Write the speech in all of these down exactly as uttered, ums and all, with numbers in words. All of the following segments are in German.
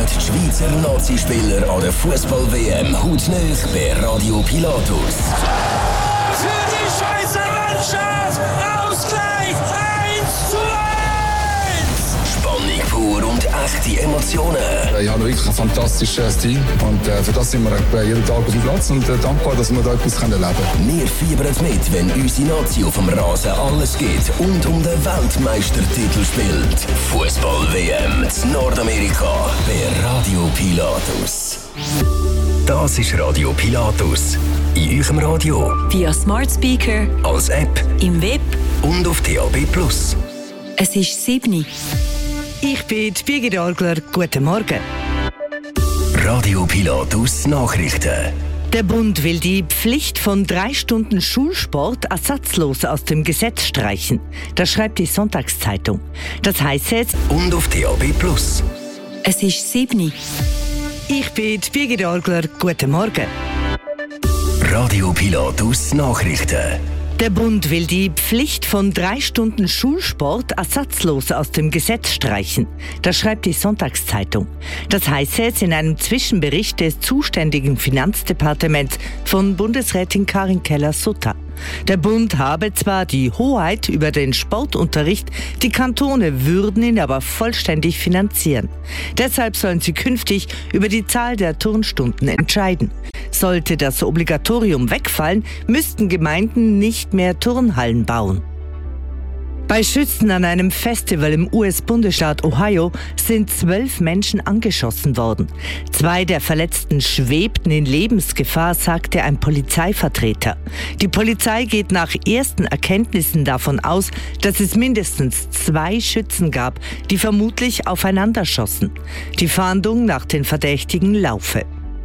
die Schweizer Nazispieler an der Fußball-W M hautnah bei Radio Pilatus. Für die Schweizer Mannschaft Ausgleich eins zu eins! Spannung pur und echte Emotionen. Ich habe wirklich ein fantastisches Team und äh, für das sind wir jeden Tag auf dem Platz und äh, dankbar, dass wir da etwas erleben können. Wir fiebern mit, wenn unsere Nazi auf dem Rasen alles gibt und um den Weltmeistertitel spielt. Fußball-W M in Nordamerika bei Radio Pilatus. Das ist Radio Pilatus. In eurem Radio. Via Smart Speaker. Als App. Im Web. Und auf D A B Plus. Es ist sieben. Ich bin Birgit Algler. Guten Morgen. Radio Pilatus Nachrichten. Der Bund will die Pflicht von drei Stunden Schulsport ersatzlos aus dem Gesetz streichen. Das schreibt die Sonntagszeitung. Das heißt jetzt. Und auf D A B Plus. Es ist sieben. Ich bin Birgit Algler. Guten Morgen. Radio Pilatus Nachrichten. Der Bund will die Pflicht von drei Stunden Schulsport ersatzlos aus dem Gesetz streichen. Das schreibt die Sonntagszeitung. Das heißt jetzt in einem Zwischenbericht des zuständigen Finanzdepartements von Bundesrätin Karin Keller-Sutter. Der Bund habe zwar die Hoheit über den Sportunterricht, die Kantone würden ihn aber vollständig finanzieren. Deshalb sollen sie künftig über die Zahl der Turnstunden entscheiden. Sollte das Obligatorium wegfallen, müssten Gemeinden nicht mehr Turnhallen bauen. Bei Schützen an einem Festival im U S-Bundesstaat Ohio sind zwölf Menschen angeschossen worden. Zwei der Verletzten schwebten in Lebensgefahr, sagte ein Polizeivertreter. Die Polizei geht nach ersten Erkenntnissen davon aus, dass es mindestens zwei Schützen gab, die vermutlich aufeinander schossen. Die Fahndung nach den Verdächtigen laufe.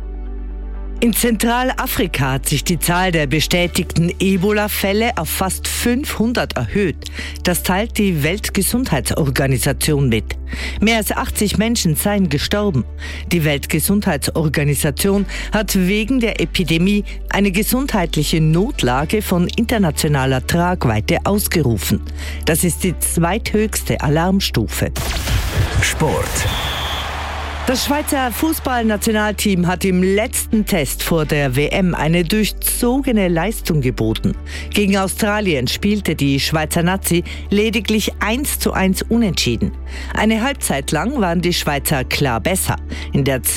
In Zentralafrika hat sich die Zahl der bestätigten Ebola-Fälle auf fast fünfhundert erhöht. Das teilt die Weltgesundheitsorganisation mit. Mehr als achtzig Menschen seien gestorben. Die Weltgesundheitsorganisation hat wegen der Epidemie eine gesundheitliche Notlage von internationaler Tragweite ausgerufen. Das ist die zweithöchste Alarmstufe. Sport. Das Schweizer Fußballnationalteam hat im letzten Test vor der W M eine durchzogene Leistung geboten. Gegen Australien spielte die Schweizer Nazi lediglich eins zu eins unentschieden. Eine Halbzeit lang waren die Schweizer klar besser. In der